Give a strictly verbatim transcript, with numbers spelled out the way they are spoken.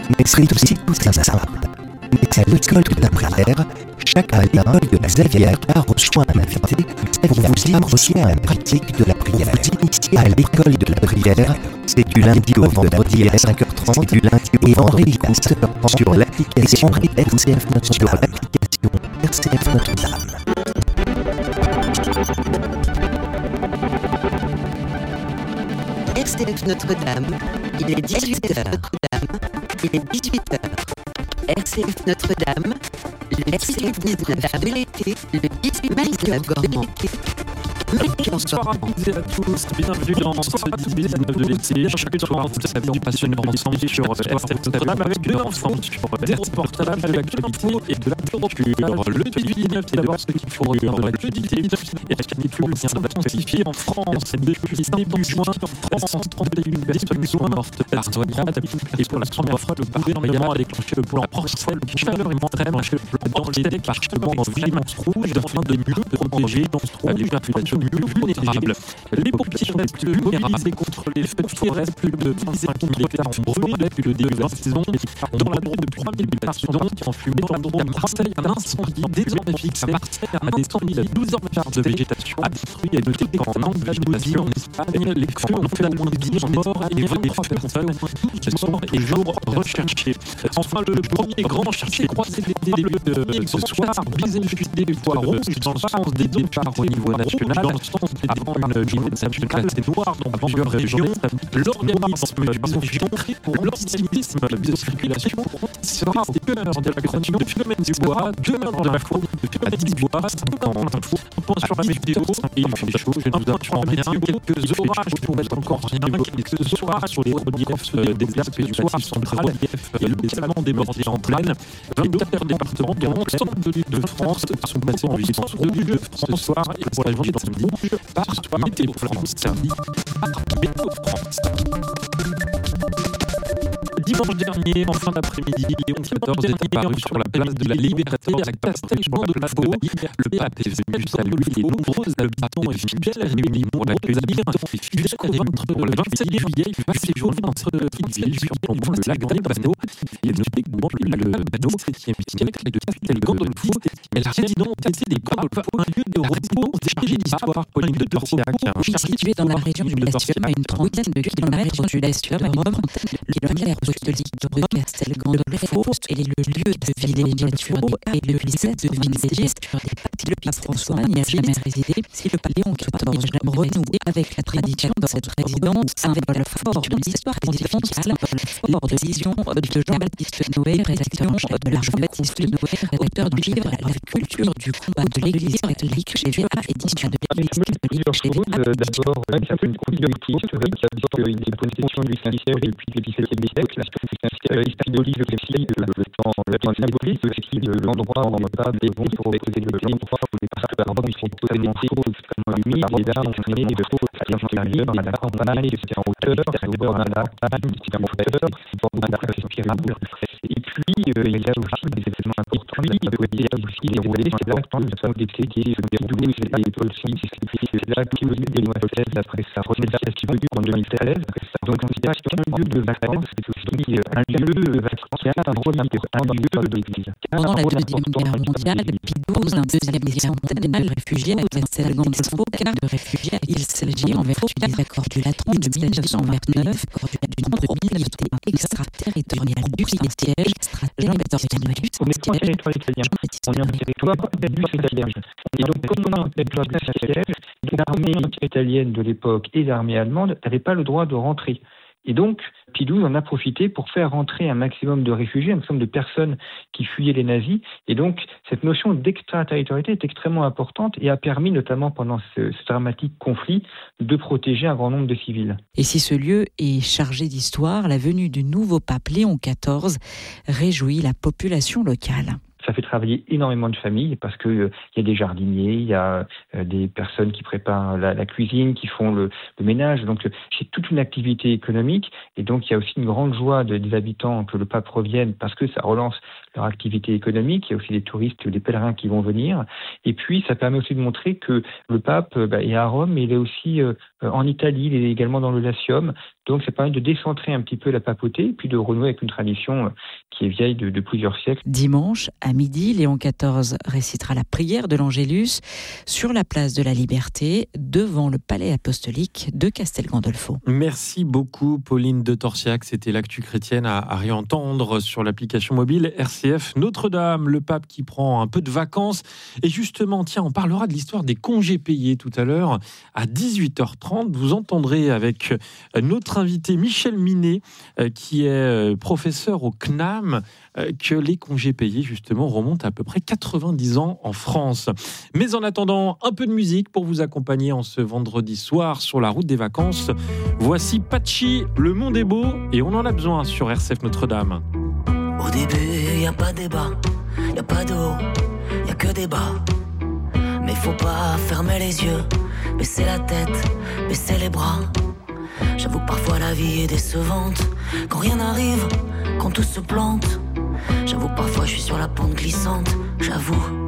mais c'est aussi tout ça simple. Mais c'est l'école de la prière. Chaque année, l'école de la Xavier reçoit un invité pour vous initier à la pratique de la prière. Vous initier à l'école de la prière, c'est du lundi au vendredi à cinq heures trente, du lundi au vendredi à sept heures trente sur l'application R C F Notre, sur l'application R C F Notre-Dame. R C F Notre-Dame, il est dix-huit heures. Notre-Dame, il est dix-huit heures. R C F Notre-Dame, le dix-neuf de l'été, le dix-huit mai de l'été. Bonsoir à toutes et à tous, bienvenue dans ce dix-neuf de l'été. Chaque soir, vous savez, on passionne ensemble sur R C F Notre-Dame avec deux enfants sur des reportages de l'actualité et de la culture. Le dix-neuf, c'est d'abord ce qu'il faut retenir. Le dix-neuf est la canicule bien intensifiée en France depuis début juin. En France, trente et une personnes sont mortes par noyade. Et pour la première fois, le gouvernement a déclenché le plan Procel, chaleur extrême, dans les départements en vigilance rouge, afin de mieux protéger les populations mieux vulnérables. Les pompiers sont plus mobilisés contre les feux de forêt, plus de vingt-cinq mille hectares ont brûlé depuis le début de la saison. Dans la Drôme, trois mille personnes qui ont fumé. Dans la Drôme, à Marseille, un incendie désormais fixé à Marseille a descendu à douze hectares de végétation a détruit et noté qu'en Andalousie, en Espagne, les feux ont fait au moins dix morts et vingt-trois personnes sont et jours recherchés. Enfin, le premier grand chantier croisé des débuts de ce soir, Bizet des poids rouges dans le sens des départs au niveau national, dans le sens des départs nationale classée noire dans plusieurs régions. L'organisme Vision pour l'antisémitisme de circulation sera au cœur de la chronique de Philomène Dubois, demain dans la foire de Philomène Dubois, cinquante infos. On pense sur la météo et il fait chaud, je ne vous apprends rien. Quelques orages pourraient encore venir quelques orages sur les reliefs des Alpes et du Massif central, localement débordés en plaine. vingt-quatre départements de l'ensemble de l'île de France sont placés en vigilance rouge de France ce soir et pour la journée de samedi par Météo France. Samedi par Météo France. Dimanche dernier, en fin d'après-midi, Léon quatorze est apparu sur la place de la Liberté à Castelblanc-de-Lavaux. Le pape est venu saluer les nombreux habitants et fidèles réunis pour l'accueillir. Jusqu'au vingt-sept juillet, il va séjourner dans cette ville surplombant le lac des Bateaux. Il est noté que le bateau septième siècle de Castelgandolfo est la résidence des Gandolfo, un lieu de repos chargé d'histoire politique de Porciac. Situé dans la région du Latium, à une trentaine de kilomètres du Latium, Rome, le village apostolique de Castelgandolfo est le lieu de villégiature des papes et le lycée de Vincennes. Si le pape François n'y a jamais résidé, si le pape Léon quatorze aime renouer avec la tradition dans cette résidence, symbole fort de l'histoire pontificale, fort de vision de Jean-Baptiste Noé, rédacteur de la Jean-Baptiste Noé, rédacteur du livre La culture du combat de l'Église catholique chez V A, édition de l'Église catholique chez V A. D'abord, c'est une continuité qui a une déposition du Saint-Siècle depuis le dix-septième siècle. Il symbolise aussi le temps, le temps symbolise aussi l'endroit où on pas des bons pour exposer le plan pour voir où les parents ils sont totalement chauds, extrêmement humides, les arbres sont nés de faux à l'intérieur, à la campagne, c'était en hauteur, au bord d'un lac, c'était en hauteur, au bord d'un lac, c'était en hauteur. Et puis, il y a aussi des événements importants, il y a aussi des relais sur la temps de la d'été, qui est le douze et Paul six, c'est là que le des lois seize après sa remédiation en deux mille treize. Donc, considération un lieu de vacances, c'est aussi un lieu de vacances, un relief, un lieu de l'église. Pendant la Deuxième Guerre mondiale, Pie douze, un deuxième centenaire réfugié à Castelgandolfo, de réfugiés, il s'agit en vertu des accords du Latran de mille neuf cent vingt-neuf d'une mobilité extraterritoriale du siège, Jean-Baptiste Noé. On est sur un territoire italien, on est un territoire du siège. Et donc, comme on a un territoire du siège, l'armée italienne de l'époque et l'armée allemande n'avaient pas le droit de rentrer. Et donc, Pie douze en a profité pour faire rentrer un maximum de réfugiés, un maximum de personnes qui fuyaient les nazis. Et donc, cette notion d'extraterritorialité est extrêmement importante et a permis, notamment pendant ce, ce dramatique conflit, de protéger un grand nombre de civils. Et si ce lieu est chargé d'histoire, la venue du nouveau pape Léon quatorze réjouit la population locale. Ça fait travailler énormément de familles parce qu'il euh, y a des jardiniers, il y a euh, des personnes qui préparent la, la cuisine, qui font le, le ménage. Donc, euh, c'est toute une activité économique. Et donc, il y a aussi une grande joie de, des habitants que le pape revienne parce que ça relance leur activité économique. Il y a aussi des touristes, des pèlerins qui vont venir. Et puis, ça permet aussi de montrer que le pape euh, bah, est à Rome, mais il est aussi euh, euh, en Italie, il est également dans le Latium. Donc ça permet de décentrer un petit peu la papauté, puis de renouer avec une tradition qui est vieille de, de plusieurs siècles. Dimanche, à midi, Léon quatorze récitera la prière de l'Angélus sur la place de la Liberté, devant le palais apostolique de Castel Gandolfo. Merci beaucoup, Pauline de Torsiac. C'était l'actu chrétienne à, à réentendre sur l'application mobile R C F Notre-Dame, le pape qui prend un peu de vacances. Et justement, tiens, on parlera de l'histoire des congés payés tout à l'heure. À dix-huit heures trente, vous entendrez avec notre invité Michel Minet, qui est professeur au C N A M, que les congés payés, justement, remontent à, à peu près quatre-vingt-dix ans en France. Mais en attendant, un peu de musique pour vous accompagner en ce vendredi soir sur la route des vacances. Voici Patchy, Le Monde est beau, et on en a besoin sur R C F Notre-Dame. Au début, y a pas de débat, y a pas de haut, y a que des bas. Mais faut pas fermer les yeux, baisser la tête, baisser les bras. J'avoue que parfois la vie est décevante, quand rien n'arrive, quand tout se plante. J'avoue que parfois je suis sur la pente glissante, j'avoue.